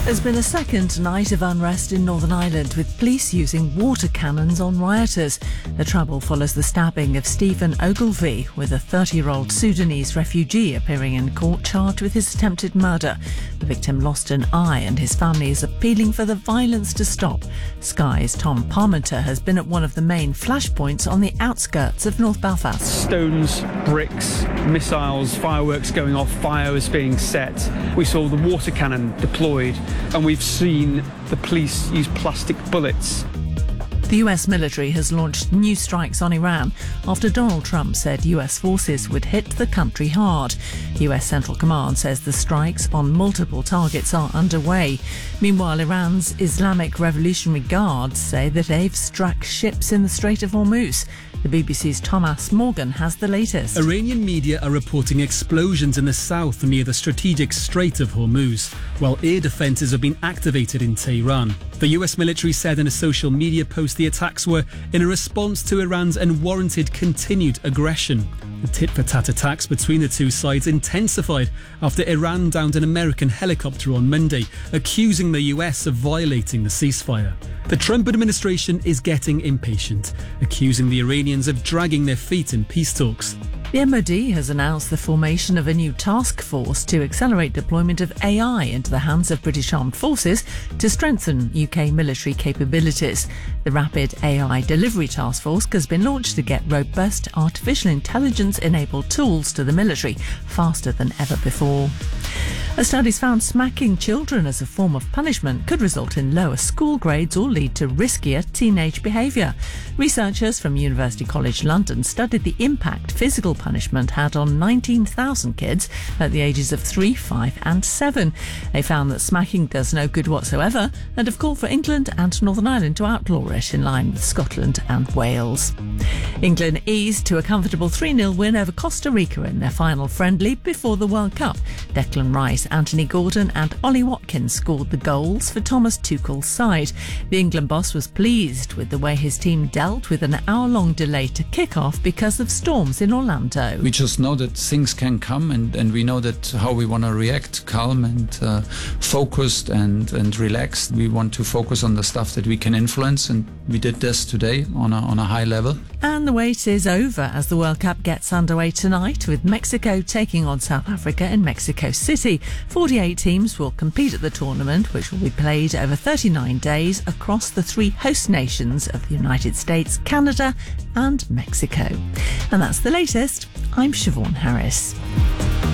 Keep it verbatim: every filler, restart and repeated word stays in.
There's been a second night of unrest in Northern Ireland, with police using water cannons on rioters. The trouble follows the stabbing of Stephen Ogilvie, with a thirty-year-old Sudanese refugee appearing in court charged with his attempted murder. The victim lost an eye and his family is appealing for the violence to stop. Sky's Tom Parmenter has been at one of the main flashpoints on the outskirts of North Belfast. Stones, bricks, missiles, fireworks going off, fires being set. We saw the water cannon deployed, and we've seen the police use plastic bullets. The U S military has launched new strikes on Iran after Donald Trump said U S forces would hit the country hard. U S Central Command says the strikes on multiple targets are underway. Meanwhile, Iran's Islamic Revolutionary Guards say that they've struck ships in the Strait of Hormuz. The B B C's Thomas Morgan has the latest. Iranian media are reporting explosions in the south near the strategic Strait of Hormuz, while air defences have been activated in Tehran. The U S military said in a social media post the attacks were in a response to Iran's unwarranted continued aggression. The tit-for-tat attacks between the two sides intensified after Iran downed an American helicopter on Monday, accusing the U S of violating the ceasefire. The Trump administration is getting impatient, accusing the Iranians of dragging their feet in peace talks. The M O D has announced the formation of a new task force to accelerate deployment of A I into the hands of British Armed Forces to strengthen U K military capabilities. The Rapid A I Delivery Task Force has been launched to get robust artificial intelligence-enabled tools to the military faster than ever before. A study's found smacking children as a form of punishment could result in lower school grades or lead to riskier teenage behaviour. Researchers from University College London studied the impact physical punishment had on nineteen thousand kids at the ages of three, five and seven. They found that smacking does no good whatsoever and have called for England and Northern Ireland to outlaw it in line with Scotland and Wales. England eased to a comfortable three nil win over Costa Rica in their final friendly before the World Cup. Declan Rice, Anthony Gordon and Ollie Watkins scored the goals for Thomas Tuchel's side. The England boss was pleased with the way his team dealt with an hour-long delay to kick off because of storms in Orlando. We just know that things can come, and, and we know that how we want to react, calm and uh, focused and, and relaxed. We want to focus on the stuff that we can influence, and we did this today on a, on a high level. And the wait is over as the World Cup gets underway tonight, with Mexico taking on South Africa in Mexico City. forty-eight teams will compete at the tournament, which will be played over thirty-nine days across the three host nations of the United States, Canada and Mexico. And that's the latest. I'm Siobhan Harris.